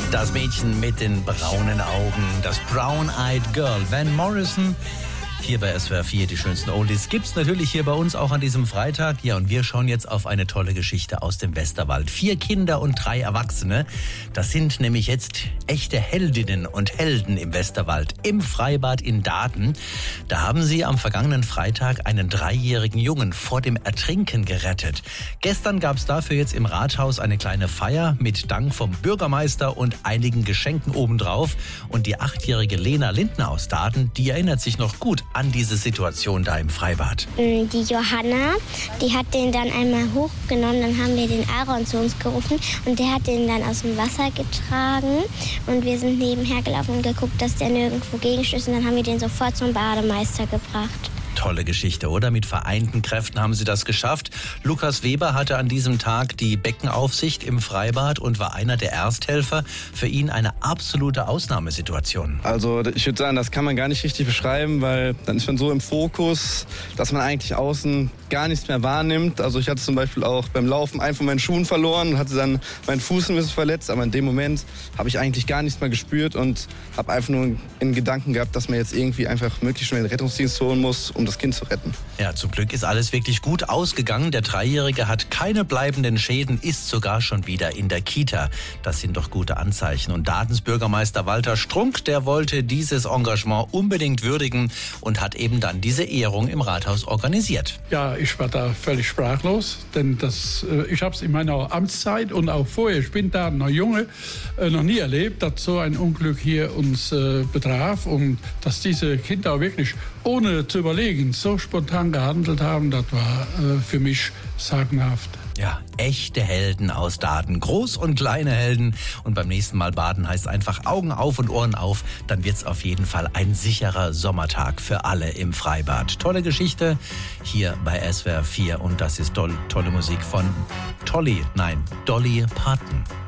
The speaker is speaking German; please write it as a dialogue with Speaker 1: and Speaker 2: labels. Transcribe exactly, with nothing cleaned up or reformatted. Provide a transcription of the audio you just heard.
Speaker 1: Das Mädchen mit den braunen Augen, das Brown-Eyed Girl, Van Morrison. Hier bei S W R vier, die schönsten Oldies, gibt's natürlich hier bei uns auch an diesem Freitag. Ja, und wir schauen jetzt auf eine tolle Geschichte aus dem Westerwald. Vier Kinder und drei Erwachsene. Das sind nämlich jetzt echte Heldinnen und Helden im Westerwald, im Freibad in Daaten. Da haben sie am vergangenen Freitag einen dreijährigen Jungen vor dem Ertrinken gerettet. Gestern gab's dafür jetzt im Rathaus eine kleine Feier mit Dank vom Bürgermeister und einigen Geschenken obendrauf. Und die achtjährige Lena Lindner aus Daaten, die erinnert sich noch gut an diese Situation da im Freibad.
Speaker 2: Die Johanna, die hat den dann einmal hochgenommen, dann haben wir den Aaron zu uns gerufen und der hat den dann aus dem Wasser getragen und wir sind nebenher gelaufen und geguckt, dass der nirgendwo gegenstößt und dann haben wir den sofort zum Bademeister gebracht.
Speaker 1: Tolle Geschichte, oder? Mit vereinten Kräften haben sie das geschafft. Lukas Weber hatte an diesem Tag die Beckenaufsicht im Freibad und war einer der Ersthelfer. Für ihn eine absolute Ausnahmesituation.
Speaker 3: Also ich würde sagen, das kann man gar nicht richtig beschreiben, weil dann ist man so im Fokus, dass man eigentlich außen gar nichts mehr wahrnimmt. Also ich hatte zum Beispiel auch beim Laufen einen von meinen Schuhen verloren und hatte dann meinen Fuß ein bisschen verletzt. Aber in dem Moment habe ich eigentlich gar nichts mehr gespürt und habe einfach nur in Gedanken gehabt, dass man jetzt irgendwie einfach möglichst schnell den Rettungsdienst holen muss, um das Kind zu retten.
Speaker 1: Ja, zum Glück ist alles wirklich gut ausgegangen. Der Dreijährige hat keine bleibenden Schäden, ist sogar schon wieder in der Kita. Das sind doch gute Anzeichen. Und Daatens Bürgermeister Walter Strunk, der wollte dieses Engagement unbedingt würdigen und hat eben dann diese Ehrung im Rathaus organisiert.
Speaker 4: Ja, ich war da völlig sprachlos, denn das, ich habe es in meiner Amtszeit und auch vorher, ich bin da noch Junge, noch nie erlebt, dass so ein Unglück hier uns äh, betraf und dass diese Kinder wirklich ohne zu überlegen so spontan gehandelt haben, das war äh, für mich sagenhaft.
Speaker 1: Ja, echte Helden aus Daaten, groß und kleine Helden. Und beim nächsten Mal baden heißt einfach Augen auf und Ohren auf. Dann wird's auf jeden Fall ein sicherer Sommertag für alle im Freibad. Tolle Geschichte hier bei S W R vier und das ist toll, tolle Musik von Tolly, nein, Dolly Parton.